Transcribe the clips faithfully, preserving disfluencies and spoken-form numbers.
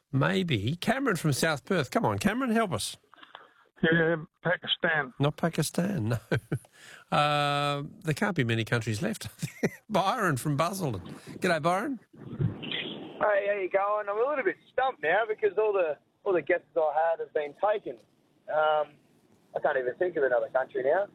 Maybe. Cameron from South Perth. Come on, Cameron, help us. Yeah, Pakistan. Not Pakistan, no. Uh, there can't be many countries left. Byron from Busselton. G'day, Byron. Hey, how you going? I'm a little bit stumped now because all the all the guesses I had have been taken. Um, I can't even think of another country now.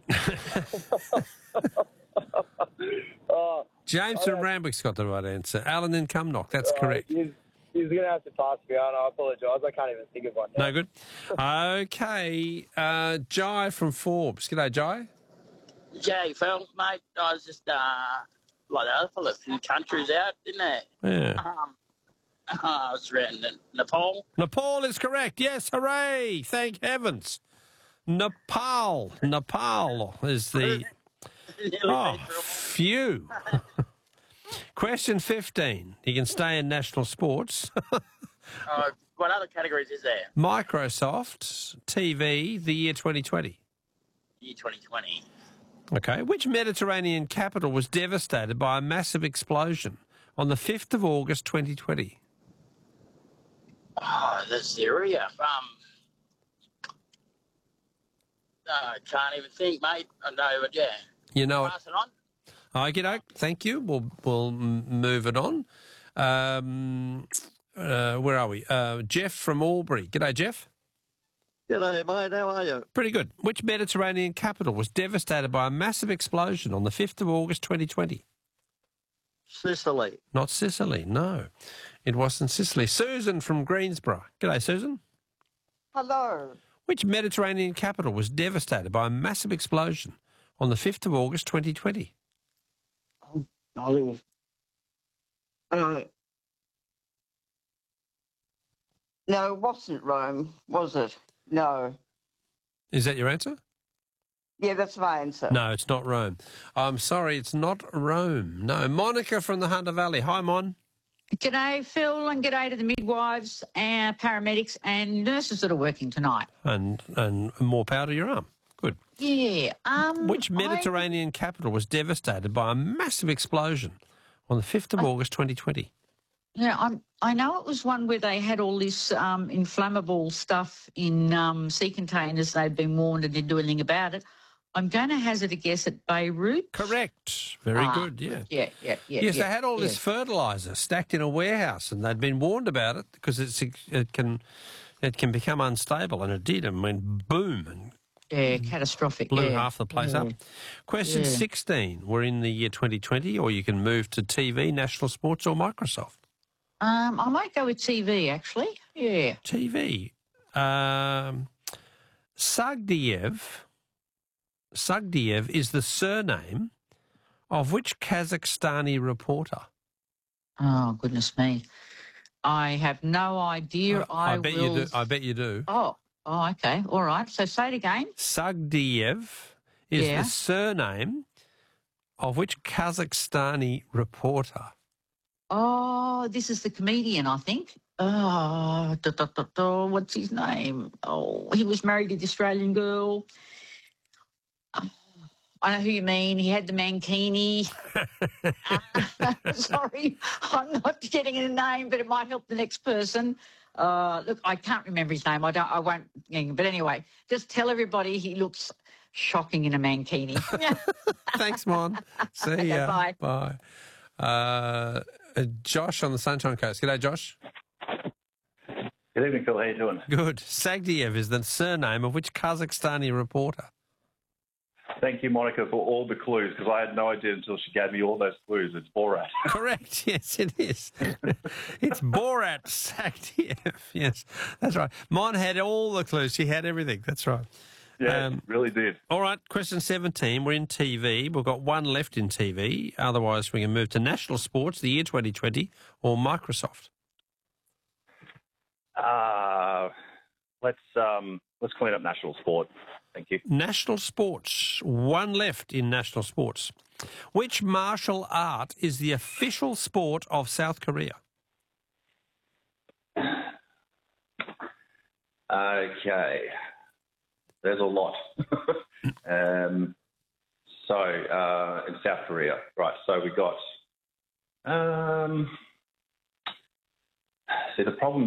oh, James from Randwick's got the right answer. Alan in Cumnock, that's uh, correct. He's, he's going to have to pass me on. I apologise. I can't even think of one now. No good. Okay, uh, Jai from Forbes. G'day, Jai. Jay, Phil, mate, I was just, uh, like the other fella, a few countries out, didn't they? Yeah. Um, uh, I was around Nepal. Nepal is correct. Yes, hooray. Thank heavens. Nepal. Nepal is the... Oh, phew. Question fifteen. You can stay in national sports. uh, what other categories is there? Microsoft, T V, the year twenty twenty. Year twenty twenty. Okay. Which Mediterranean capital was devastated by a massive explosion on the fifth of August twenty twenty? Oh, the Syria. Um, I can't even think, mate. I know, but yeah. You know Pass it on. it. Okey-doke. Thank you. We'll, we'll m- move it on. Um, uh, where are we? Uh, Jeff from Albury. G'day, Jeff. G'day, mate. How are you? Pretty good. Which Mediterranean capital was devastated by a massive explosion on the fifth of August twenty twenty? Sicily. Not Sicily, no. It wasn't Sicily. Susan from Greensborough. G'day, Susan. Hello. Which Mediterranean capital was devastated by a massive explosion on the fifth of August twenty twenty? Oh, darling. Uh, No, it wasn't Rome, was it? No. Is that your answer? Yeah, that's my answer. No, it's not Rome. I'm sorry, it's not Rome. No. Monica from the Hunter Valley. Hi, Mon. G'day, Phil, and g'day to the midwives and paramedics and nurses that are working tonight. And and more power to your arm. Good. Yeah. Um, Which Mediterranean I, capital was devastated by a massive explosion on the fifth of I, August twenty twenty? Yeah, I'm, I know it was one where they had all this um, inflammable stuff in um, sea containers. They'd been warned and didn't do anything about it. I'm going to hazard a guess at Beirut. Correct. Very ah, good, yeah. Yeah, yeah, yeah. Yes, yeah, they had all yeah. this fertiliser stacked in a warehouse and they'd been warned about it because it's, it can it can become unstable, and it did, and went boom and Yeah, catastrophic. blew yeah. half the place yeah. up. Question yeah. sixteen. We're in the year twenty twenty, or you can move to T V, National Sports or Microsoft. Um, I might go with T V, actually. Yeah. T V. Um, Sagdiev, Sagdiev is the surname of which Kazakhstani reporter? Oh, goodness me. I have no idea. I, I bet will... you do. I bet you do. Oh, oh, okay. All right. So say it again. Sagdiev is Yeah. the surname of which Kazakhstani reporter? Oh, this is the comedian, I think. Oh, da, da, da, da, what's his name? Oh, he was married to the Australian girl. Oh, I know who you mean. He had the mankini. uh, sorry, I'm not getting a name, but it might help the next person. Uh, look, I can't remember his name. I don't. I won't. But anyway, just tell everybody he looks shocking in a mankini. Thanks, Mon. See Okay, ya. bye. Bye. Uh, uh, Josh on the Sunshine Coast. G'day, Josh. Good evening, Phil. How you doing? Good. Sagdiev is the surname of which Kazakhstani reporter? Thank you, Monica, for all the clues, because I had no idea until she gave me all those clues. It's Borat. Correct. Yes, it is. It's Borat Sagdiev. Yes, that's right. Mon had all the clues. She had everything. That's right. Yeah, Um, really did. All right, question seventeen. We're in T V. We've got one left in T V. Otherwise, we can move to national sports, the year twenty twenty, or Microsoft. Uh, let's um, let's clean up national sport. Thank you. National sports. One left in national sports. Which martial art is the official sport of South Korea? Okay. There's a lot. um, so, uh, in South Korea, right, so we got... Um, see, the problem